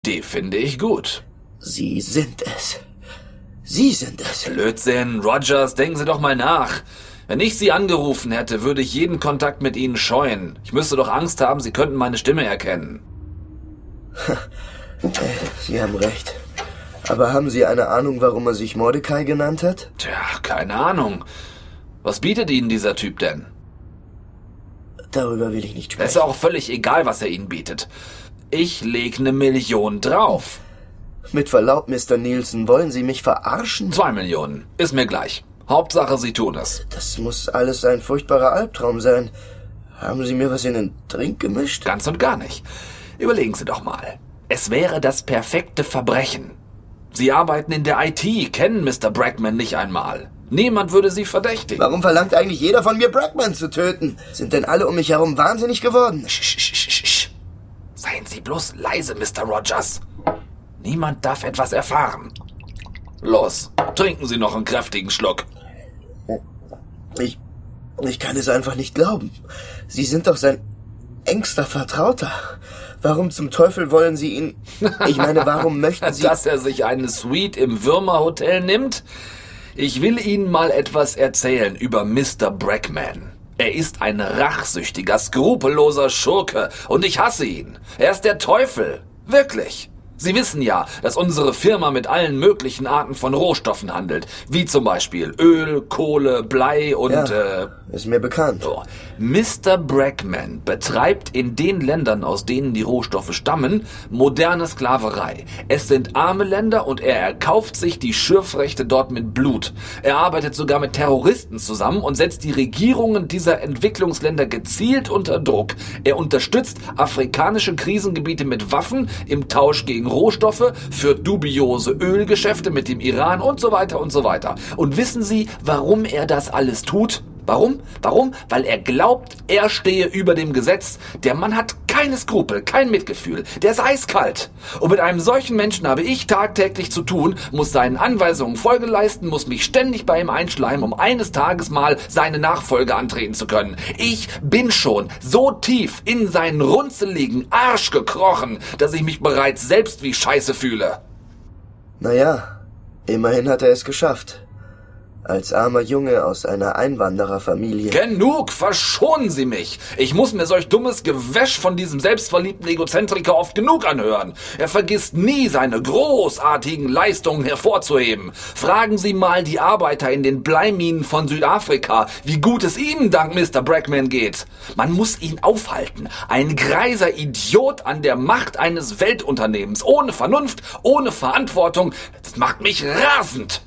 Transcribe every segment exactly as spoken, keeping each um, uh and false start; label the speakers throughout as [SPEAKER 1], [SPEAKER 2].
[SPEAKER 1] Die finde ich gut.
[SPEAKER 2] Sie sind es. Sie sind es.
[SPEAKER 1] Blödsinn, Rogers, denken Sie doch mal nach. Wenn ich Sie angerufen hätte, würde ich jeden Kontakt mit Ihnen scheuen. Ich müsste doch Angst haben, Sie könnten meine Stimme erkennen.
[SPEAKER 2] Sie haben recht. Aber haben Sie eine Ahnung, warum er sich Mordecai genannt hat?
[SPEAKER 1] Tja, keine Ahnung. Was bietet Ihnen dieser Typ denn?
[SPEAKER 2] Darüber will ich nicht sprechen.
[SPEAKER 1] Es ist auch völlig egal, was er Ihnen bietet. Ich leg eine Million drauf.
[SPEAKER 2] Mit Verlaub, Mister Nielsen, wollen Sie mich verarschen?
[SPEAKER 1] Zwei Millionen. Ist mir gleich. Hauptsache, Sie tun es.
[SPEAKER 2] Das muss alles ein furchtbarer Albtraum sein. Haben Sie mir was in den Drink gemischt?
[SPEAKER 1] Ganz und gar nicht. Überlegen Sie doch mal. Es wäre das perfekte Verbrechen. Sie arbeiten in der I T, kennen Mister Brackman nicht einmal. Niemand würde Sie verdächtigen.
[SPEAKER 2] Warum verlangt eigentlich jeder von mir, Brackman zu töten? Sind denn alle um mich herum wahnsinnig geworden?
[SPEAKER 1] Sch, sch, sch, sch. Seien Sie bloß leise, Mister Rogers. Niemand darf etwas erfahren. Los, trinken Sie noch einen kräftigen Schluck.
[SPEAKER 2] Ich, ich kann es einfach nicht glauben. Sie sind doch sein engster Vertrauter. Warum zum Teufel wollen Sie ihn... Ich meine, warum möchten Sie...
[SPEAKER 1] Dass er sich eine Suite im Würmerhotel nimmt? Ich will Ihnen mal etwas erzählen über Mister Brackman. Er ist ein rachsüchtiger, skrupelloser Schurke und ich hasse ihn. Er ist der Teufel. Wirklich. Sie wissen ja, dass unsere Firma mit allen möglichen Arten von Rohstoffen handelt, wie zum Beispiel Öl, Kohle, Blei und...
[SPEAKER 2] Ja,
[SPEAKER 1] äh,
[SPEAKER 2] ist mir bekannt.
[SPEAKER 1] So. Mister Brackman betreibt in den Ländern, aus denen die Rohstoffe stammen, moderne Sklaverei. Es sind arme Länder und er erkauft sich die Schürfrechte dort mit Blut. Er arbeitet sogar mit Terroristen zusammen und setzt die Regierungen dieser Entwicklungsländer gezielt unter Druck. Er unterstützt afrikanische Krisengebiete mit Waffen im Tausch gegen Rohstoffe, führt dubiose Ölgeschäfte mit dem Iran und so weiter und so weiter. Und wissen Sie, warum er das alles tut? Warum? Warum? Weil er glaubt, er stehe über dem Gesetz. Der Mann hat keine Skrupel, kein Mitgefühl. Der ist eiskalt. Und mit einem solchen Menschen habe ich tagtäglich zu tun, muss seinen Anweisungen Folge leisten, muss mich ständig bei ihm einschleimen, um eines Tages mal seine Nachfolge antreten zu können. Ich bin schon so tief in seinen runzeligen Arsch gekrochen, dass ich mich bereits selbst wie Scheiße fühle.
[SPEAKER 2] Naja, immerhin hat er es geschafft. Als armer Junge aus einer Einwandererfamilie.
[SPEAKER 1] Genug, verschonen Sie mich. Ich muss mir solch dummes Gewäsch von diesem selbstverliebten Egozentriker oft genug anhören. Er vergisst nie, seine großartigen Leistungen hervorzuheben. Fragen Sie mal die Arbeiter in den Bleiminen von Südafrika, wie gut es ihnen dank Mister Brackman geht. Man muss ihn aufhalten. Ein greiser Idiot an der Macht eines Weltunternehmens. Ohne Vernunft, ohne Verantwortung. Das macht mich rasend.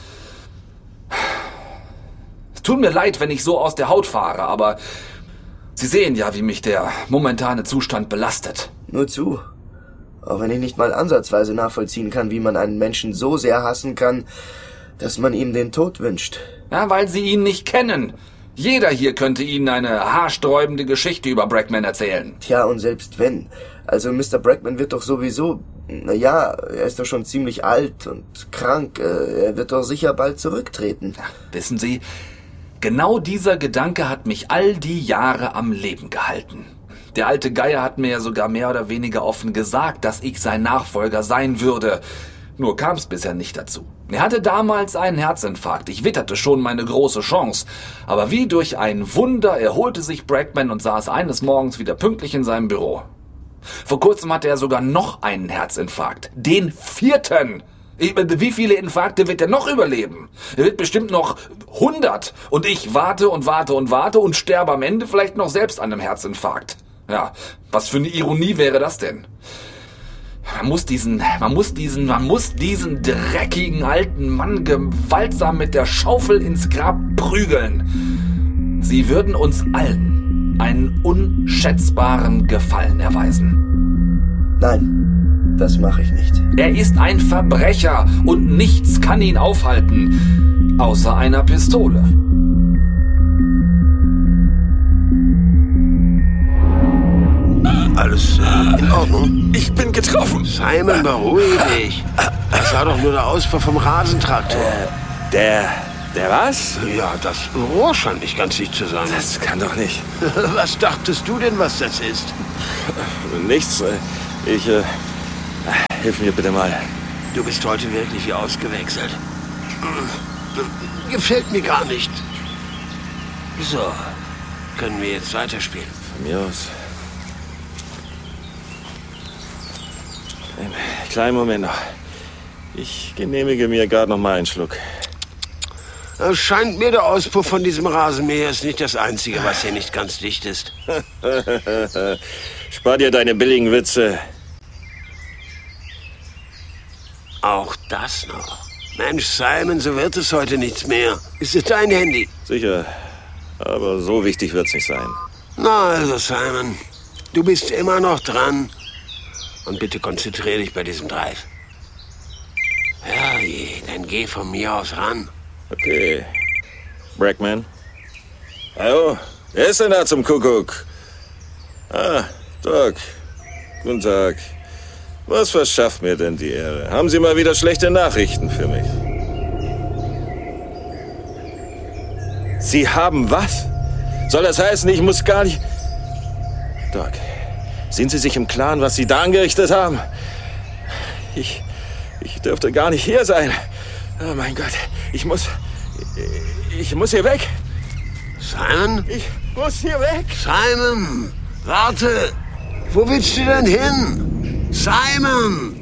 [SPEAKER 1] Es tut mir leid, wenn ich so aus der Haut fahre, aber Sie sehen ja, wie mich der momentane Zustand belastet.
[SPEAKER 2] Nur zu. Auch wenn ich nicht mal ansatzweise nachvollziehen kann, wie man einen Menschen so sehr hassen kann, dass man ihm den Tod wünscht.
[SPEAKER 1] Ja, weil Sie ihn nicht kennen. Jeder hier könnte Ihnen eine haarsträubende Geschichte über Brackman erzählen.
[SPEAKER 2] Tja, und selbst wenn. Also Mister Brackman wird doch sowieso... Na ja, er ist doch schon ziemlich alt und krank. Er wird doch sicher bald zurücktreten.
[SPEAKER 1] Ja, wissen Sie, genau dieser Gedanke hat mich all die Jahre am Leben gehalten. Der alte Geier hat mir ja sogar mehr oder weniger offen gesagt, dass ich sein Nachfolger sein würde. Nur kam es bisher nicht dazu. Er hatte damals einen Herzinfarkt. Ich witterte schon meine große Chance. Aber wie durch ein Wunder erholte sich Brackman und saß eines Morgens wieder pünktlich in seinem Büro. Vor kurzem hatte er sogar noch einen Herzinfarkt. Den vierten. Wie viele Infarkte wird er noch überleben? Er wird bestimmt noch hundert. Und ich warte und warte und warte und sterbe am Ende vielleicht noch selbst an einem Herzinfarkt. Ja, was für eine Ironie wäre das denn? Man muss diesen, man muss diesen, man muss diesen dreckigen alten Mann gewaltsam mit der Schaufel ins Grab prügeln. Sie würden uns allen einen unschätzbaren Gefallen erweisen.
[SPEAKER 2] Nein, das mache ich nicht.
[SPEAKER 1] Er ist ein Verbrecher und nichts kann ihn aufhalten, außer einer Pistole.
[SPEAKER 3] Alles äh, in Ordnung?
[SPEAKER 4] Ich bin getroffen.
[SPEAKER 3] Simon, beruhige dich. Das war doch nur der Auspuff vom Rasentraktor.
[SPEAKER 4] Äh, der... Der was?
[SPEAKER 3] Ja, das Rohr scheint nicht ganz dicht zu sein.
[SPEAKER 4] Das kann doch nicht.
[SPEAKER 3] Was dachtest du denn, was das ist?
[SPEAKER 4] Nichts. Ich, äh, hilf mir bitte mal.
[SPEAKER 3] Du bist heute wirklich wie ausgewechselt. Gefällt mir gar nicht. So, können wir jetzt weiterspielen?
[SPEAKER 4] Von mir aus. Einen kleinen Moment noch. Ich genehmige mir gerade noch mal einen Schluck.
[SPEAKER 3] Es scheint mir, der Auspuff von diesem Rasenmäher ist nicht das Einzige, was hier nicht ganz dicht ist.
[SPEAKER 4] Spar dir deine billigen Witze.
[SPEAKER 3] Auch das noch. Mensch, Simon, so wird es heute nichts mehr. Ist es dein Handy?
[SPEAKER 4] Sicher, aber so wichtig wird's nicht sein.
[SPEAKER 3] Na also, Simon, du bist immer noch dran. Und bitte konzentriere dich bei diesem Drive. Ja, je, dann geh von mir aus ran.
[SPEAKER 4] Okay. Brackman? Hallo? Wer ist denn da zum Kuckuck? Ah, Doc. Guten Tag. Was verschafft mir denn die Ehre? Haben Sie mal wieder schlechte Nachrichten für mich? Sie haben was? Soll das heißen, ich muss gar nicht... Doc, sind Sie sich im Klaren, was Sie da angerichtet haben? Ich... Ich dürfte gar nicht hier sein. Oh mein Gott, ich muss... Ich muss hier weg.
[SPEAKER 3] Simon?
[SPEAKER 4] Ich muss hier weg.
[SPEAKER 3] Simon, warte. Wo willst du denn hin? Simon!